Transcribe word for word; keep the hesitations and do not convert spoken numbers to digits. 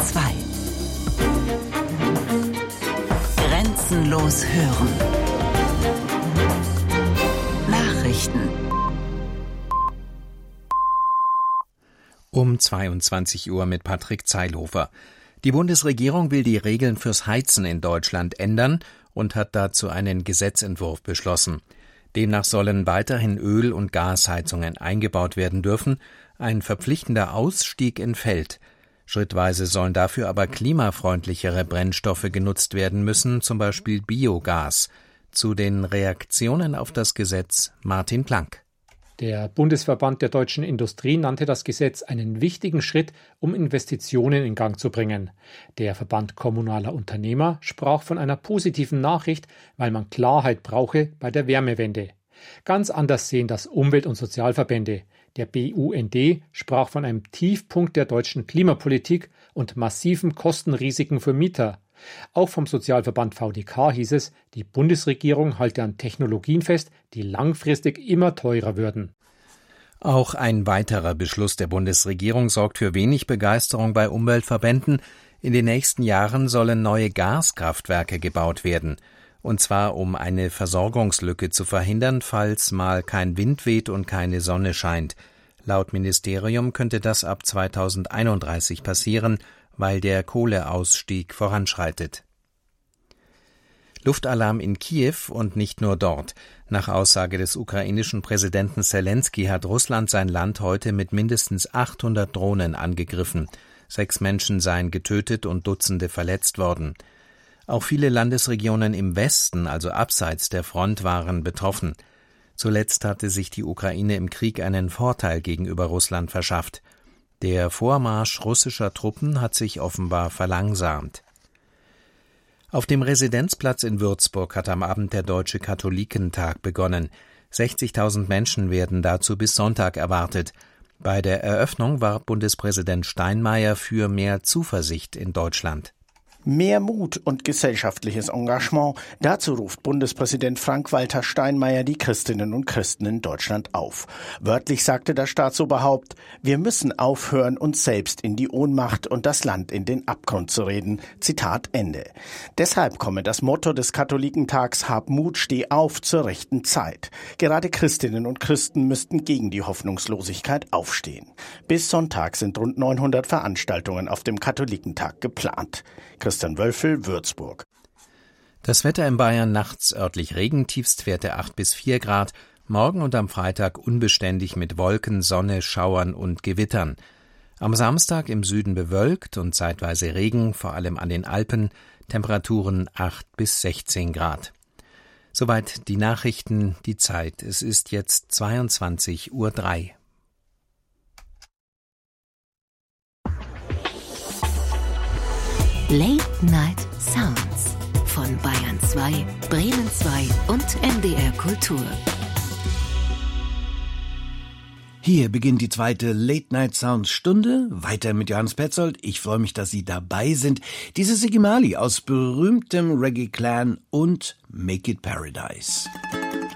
zwei. Grenzenlos hören. Nachrichten. Um zweiundzwanzig Uhr mit Patrick Zeilhofer. Die Bundesregierung will die Regeln fürs Heizen in Deutschland ändern und hat dazu einen Gesetzentwurf beschlossen. Demnach sollen weiterhin Öl- und Gasheizungen eingebaut werden dürfen, ein verpflichtender Ausstieg entfällt. Schrittweise sollen dafür aber klimafreundlichere Brennstoffe genutzt werden müssen, zum Beispiel Biogas. Zu den Reaktionen auf das Gesetz Martin Planck. Der Bundesverband der deutschen Industrie nannte das Gesetz einen wichtigen Schritt, um Investitionen in Gang zu bringen. Der Verband kommunaler Unternehmer sprach von einer positiven Nachricht, weil man Klarheit brauche bei der Wärmewende. Ganz anders sehen das Umwelt- und Sozialverbände. Der B U N D sprach von einem Tiefpunkt der deutschen Klimapolitik und massiven Kostenrisiken für Mieter. Auch vom Sozialverband V D K hieß es, die Bundesregierung halte an Technologien fest, die langfristig immer teurer würden. Auch ein weiterer Beschluss der Bundesregierung sorgt für wenig Begeisterung bei Umweltverbänden. In den nächsten Jahren sollen neue Gaskraftwerke gebaut werden. Und zwar, um eine Versorgungslücke zu verhindern, falls mal kein Wind weht und keine Sonne scheint. Laut Ministerium könnte das ab zweitausendeinunddreißig passieren, weil der Kohleausstieg voranschreitet. Luftalarm in Kiew und nicht nur dort. Nach Aussage des ukrainischen Präsidenten Selenskyj hat Russland sein Land heute mit mindestens achthundert Drohnen angegriffen. Sechs Menschen seien getötet und Dutzende verletzt worden. Auch viele Landesregionen im Westen, also abseits der Front, waren betroffen. Zuletzt hatte sich die Ukraine im Krieg einen Vorteil gegenüber Russland verschafft. Der Vormarsch russischer Truppen hat sich offenbar verlangsamt. Auf dem Residenzplatz in Würzburg hat am Abend der Deutsche Katholikentag begonnen. sechzigtausend Menschen werden dazu bis Sonntag erwartet. Bei der Eröffnung warb Bundespräsident Steinmeier für mehr Zuversicht in Deutschland. Mehr Mut und gesellschaftliches Engagement, dazu ruft Bundespräsident Frank-Walter Steinmeier die Christinnen und Christen in Deutschland auf. Wörtlich sagte das Staatsoberhaupt, wir müssen aufhören, uns selbst in die Ohnmacht und das Land in den Abgrund zu reden. Zitat Ende. Deshalb komme das Motto des Katholikentags Hab Mut, steh auf zur rechten Zeit. Gerade Christinnen und Christen müssten gegen die Hoffnungslosigkeit aufstehen. Bis Sonntag sind rund neunhundert Veranstaltungen auf dem Katholikentag geplant. Christian Wölfel, Würzburg. Das Wetter in Bayern nachts örtlich Regen, Tiefstwerte acht bis vier Grad, morgen und am Freitag unbeständig mit Wolken, Sonne, Schauern und Gewittern. Am Samstag im Süden bewölkt und zeitweise Regen, vor allem an den Alpen, Temperaturen acht bis sechzehn Grad. Soweit die Nachrichten, die Zeit. Es ist jetzt zweiundzwanzig Uhr drei. Late Night Sounds von Bayern zwei, Bremen zwei und M D R Kultur. Hier beginnt die zweite Late Night Sounds Stunde. Weiter mit Johannes Petzold. Ich freue mich, dass Sie dabei sind. Diese Siggy Marley aus berühmtem Reggae Clan und Make It Paradise.